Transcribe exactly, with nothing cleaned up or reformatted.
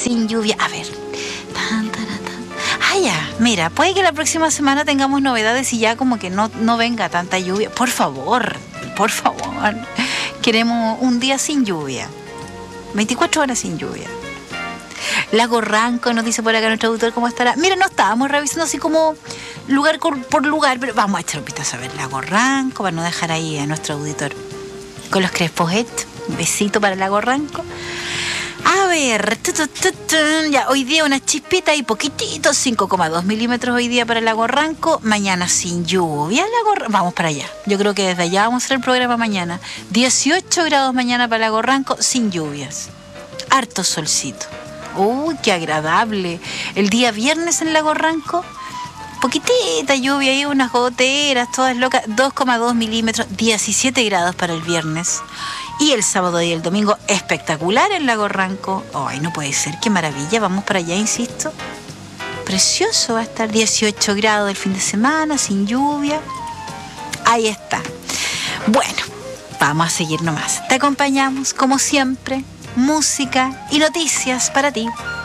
sin lluvia. A ver. Tan, tan, tan. Ah, ya. Mira, puede que la próxima semana tengamos novedades y ya como que no, no venga tanta lluvia. Por favor, por favor. Queremos un día sin lluvia. veinticuatro horas sin lluvia. Lago Ranco, nos dice por acá nuestro auditor cómo estará. Mira, no estábamos revisando así como lugar por lugar, pero vamos a echar un vistazo a ver Lago Ranco para no dejar ahí a nuestro auditor con los crespos hechos. Un besito para Lago Ranco. A ver, tu, tu, tu, tu, ya, hoy día una chispita y poquitito, cinco coma dos milímetros hoy día para Lago Ranco. Mañana sin lluvia, Lago, vamos para allá. Yo creo que desde allá vamos a hacer el programa mañana. dieciocho grados mañana para Lago Ranco, sin lluvias. Harto solcito. Uy, qué agradable. El día viernes en Lago Ranco, poquitita lluvia ahí, unas goteras, todas locas, dos coma dos milímetros, diecisiete grados para el viernes. Y el sábado y el domingo, espectacular en Lago Ranco. Ay, no puede ser, qué maravilla, vamos para allá, insisto. Precioso va a estar, dieciocho grados el fin de semana, sin lluvia. Ahí está. Bueno, vamos a seguir nomás. Te acompañamos, como siempre, música y noticias para ti.